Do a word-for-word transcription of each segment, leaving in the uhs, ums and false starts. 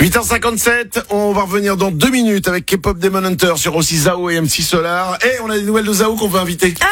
huit heures cinquante-sept, on va revenir dans deux minutes avec K-pop Demon Hunter sur aussi Zao et M C Solar. Et on a des nouvelles de Zao qu'on veut inviter. Ah,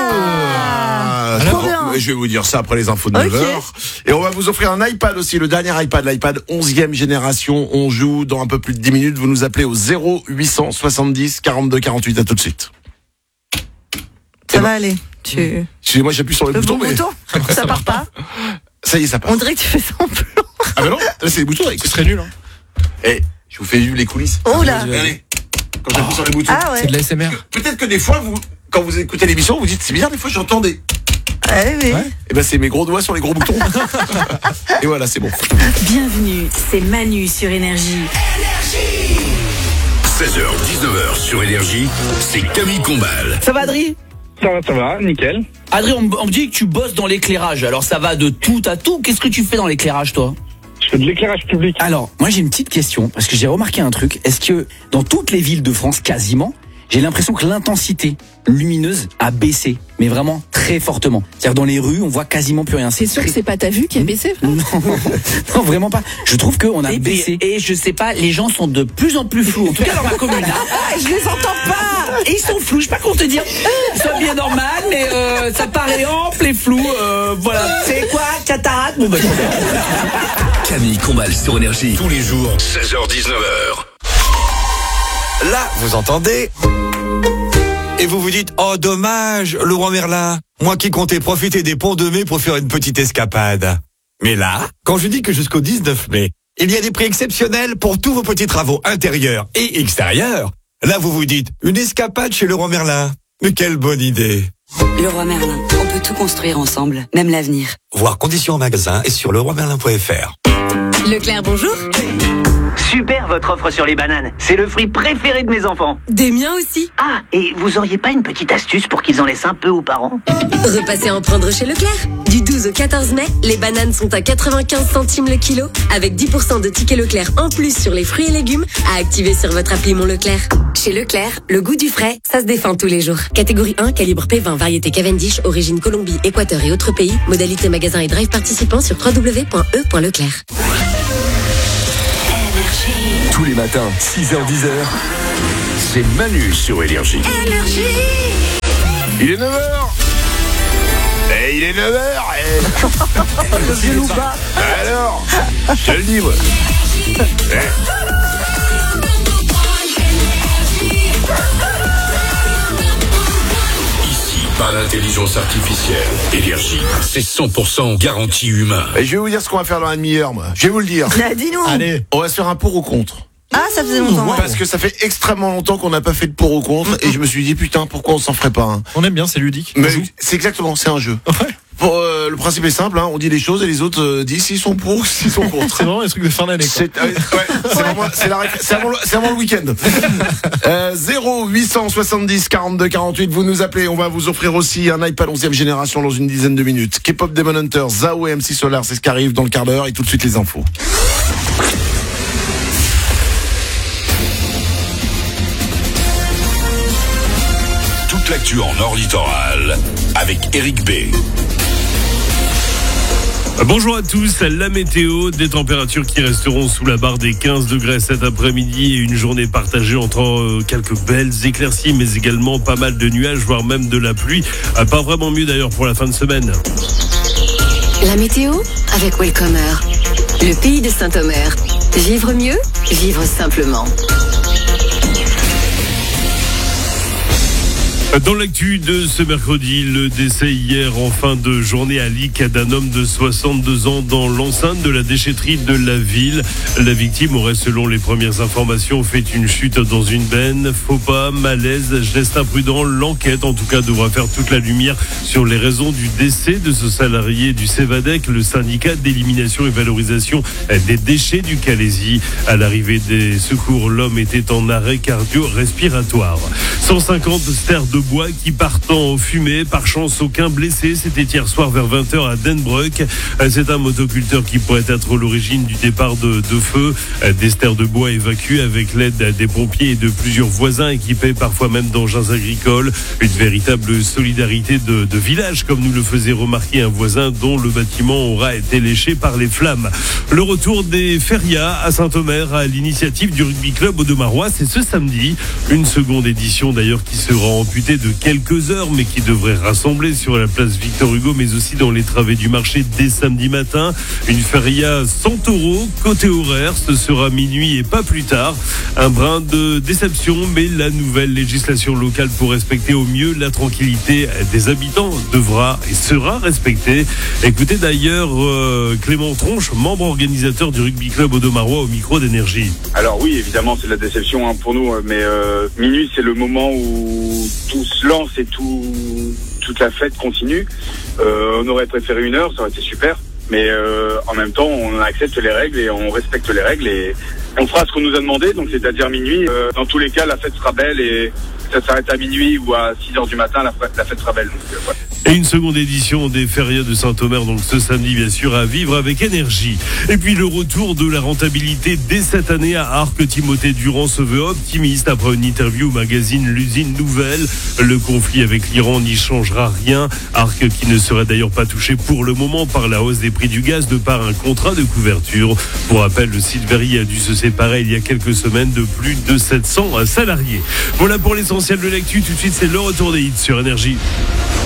ah trop bien. Je vais vous dire ça après les infos de okay. neuf heures. Et on va vous offrir un iPad aussi, le dernier iPad, l'iPad onzième génération. On joue dans un peu plus de dix minutes. Vous nous appelez au zéro huit cent soixante-dix quarante-deux quarante-huit. À tout de suite. Ça et va ben, aller. Tu... Excusez-moi, j'appuie sur le, le bouton. Bon mais... bouton ça, ça part pas. Ça y est, ça part. On dirait que tu fais ça en plan. Ah ben non, là c'est les boutons. Ce serait nul. Hein. Eh, je vous fais vivre les coulisses. Oh là. Regardez, quand j'appuie oh. sur les boutons. Ah ouais. C'est de l'A S M R. Peut-être que des fois, vous, quand vous écoutez l'émission, vous dites c'est bizarre, des fois j'entends des... Ah oui. Ouais. Et ben c'est mes gros doigts sur les gros boutons. Et voilà, c'est bon. Bienvenue, c'est Manu sur Énergie. Énergie. seize heures dix-neuf heures sur Énergie, c'est Camille Combal. Ça va, Adri? Ça va, ça va, nickel. Adri, on, on me dit que tu bosses dans l'éclairage. Alors ça va de tout à tout. Qu'est-ce que tu fais dans l'éclairage, toi? Je fais de l'éclairage public. Alors, moi j'ai une petite question, parce que j'ai remarqué un truc. Est-ce que dans toutes les villes de France, quasiment, j'ai l'impression que l'intensité lumineuse a baissé, mais vraiment très fortement. C'est-à-dire dans les rues, on voit quasiment plus rien. C'est sûr très... que c'est pas ta vue qui a baissé, frère? Non, non, vraiment pas. Je trouve qu'on a et baissé. Puis, et je sais pas, les gens sont de plus en plus flous. En tout cas dans ma commune. Ah, je les entends pas. Et ils sont flous. Je sais pas comment te dire. C'est bien normal, mais euh, ça paraît ample et flou. Euh, voilà. C'est quoi, cataracte? Bon, bah, Camille Combal sur Énergie. Tous les jours, seize heures dix-neuf heures. Là, vous entendez? Et vous vous dites, oh dommage, Laurent Merlin, moi qui comptais profiter des ponts de mai pour faire une petite escapade. Mais là, quand je dis que jusqu'au dix-neuf mai, il y a des prix exceptionnels pour tous vos petits travaux intérieurs et extérieurs, là vous vous dites, une escapade chez Laurent Merlin. Mais quelle bonne idée. Leroy Merlin, on peut tout construire ensemble, même l'avenir. Voir conditions en magasin et sur leroy merlin point f r. Leclerc, bonjour. Super votre offre sur les bananes. C'est le fruit préféré de mes enfants. Des miens aussi. Ah, et vous auriez pas une petite astuce pour qu'ils en laissent un peu aux parents? Repassez en prendre chez Leclerc. Du douze au quatorze mai, les bananes sont à quatre-vingt-quinze centimes le kilo, avec dix pour cent de tickets Leclerc en plus sur les fruits et légumes à activer sur votre appli Mon Leclerc. Chez Leclerc, le goût du frais, ça se défend tous les jours. Catégorie un, calibre P vingt, variété Cavendish, origine Colombie, Équateur et autres pays. Modalité magasin et drive participants sur w w w point e point leclerc. Tous les matins, six heures dix heures, c'est Manu sur Énergie. Énergie. Il est neuf heures. Et il est neuf heures. Et... ou pas. Alors, je te le dis, moi. Ici, pas d'intelligence artificielle. Énergie, c'est cent pour cent garantie humain. Et je vais vous dire ce qu'on va faire dans la demi-heure, moi. Je vais vous le dire. Bah, dis-nous. Allez, on va se faire un pour ou contre. Ah, ça faisait longtemps. Ouais. Parce que ça fait extrêmement longtemps qu'on n'a pas fait de pour ou contre. Mmh. Et je me suis dit, putain, pourquoi on s'en ferait pas un? On aime bien, c'est ludique. Mais c'est exactement, c'est un jeu. Ouais. Pour, euh, le principe est simple, hein, on dit les choses et les autres euh, disent s'ils sont pour ou s'ils sont contre. C'est vraiment les trucs de fin d'année. C'est, euh, ouais, c'est, vraiment, c'est, la, c'est, avant, c'est avant le week-end. euh, zéro huit cent soixante-dix quarante-deux quarante-huit, vous nous appelez, on va vous offrir aussi un iPad onzième génération dans une dizaine de minutes. K-pop Demon Hunter, Zao et M C Solar, c'est ce qui arrive dans le quart d'heure et tout de suite les infos. Toute l'actu en Nord Littoral avec Eric B. Bonjour à tous, la météo, des températures qui resteront sous la barre des quinze degrés cet après-midi et une journée partagée entre euh, quelques belles éclaircies mais également pas mal de nuages, voire même de la pluie. Euh, pas vraiment mieux d'ailleurs pour la fin de semaine. La météo avec Welcomer, le pays de Saint-Omer. Vivre mieux, vivre simplement. Dans l'actu de ce mercredi, le décès hier en fin de journée à Lic d'un homme de soixante-deux ans dans l'enceinte de la déchetterie de la ville. La victime aurait, selon les premières informations, fait une chute dans une benne. Faux pas, malaise, geste imprudent. L'enquête, en tout cas, devra faire toute la lumière sur les raisons du décès de ce salarié du Cevadec, le syndicat d'élimination et valorisation des déchets du Calaisis. À l'arrivée des secours, l'homme était en arrêt cardio-respiratoire. cent cinquante stères de bois qui partent en fumée. Par chance, aucun blessé. C'était hier soir vers vingt heures à Denbroek. C'est un motoculteur qui pourrait être à l'origine du départ de, de feu. Des stères de bois évacués avec l'aide des pompiers et de plusieurs voisins équipés parfois même d'engins agricoles. Une véritable solidarité de, de village, comme nous le faisait remarquer un voisin dont le bâtiment aura été léché par les flammes. Le retour des férias à Saint-Omer à l'initiative du rugby club Audomarois, c'est ce samedi. Une seconde édition d'ailleurs qui sera amputée de quelques heures mais qui devrait rassembler sur la place Victor Hugo mais aussi dans les travées du marché dès samedi matin. Une feria sans taureau, côté horaire, ce sera minuit et pas plus tard. Un brin de déception, mais la nouvelle législation locale pour respecter au mieux la tranquillité des habitants devra et sera respectée. Écoutez d'ailleurs euh, Clément Tronche, membre organisateur du rugby club Audomarois au micro d'Énergie. Alors oui, évidemment, c'est de la déception hein, pour nous, mais euh, minuit, c'est le moment où tout se lance et tout, toute la fête continue. Euh, on aurait préféré une heure, ça aurait été super. Mais euh, en même temps, on accepte les règles et on respecte les règles et on fera ce qu'on nous a demandé, donc c'est-à-dire minuit. Euh, dans tous les cas, la fête sera belle et ça s'arrête à minuit ou à six heures du matin, la, la fête sera belle. Donc, euh, ouais. Et une seconde édition des férias de Saint-Omer, donc ce samedi bien sûr, à vivre avec Énergie. Et puis le retour de la rentabilité dès cette année à Arc. Timothée Durand se veut optimiste après une interview au magazine L'Usine Nouvelle. Le conflit avec l'Iran n'y changera rien. Arc qui ne serait d'ailleurs pas touché pour le moment par la hausse des prix du gaz de par un contrat de couverture. Pour rappel, le site Very a dû se séparer il y a quelques semaines de plus de sept cents salariés. Voilà pour l'essentiel de l'actu. Tout de suite, c'est le retour des hits sur Énergie.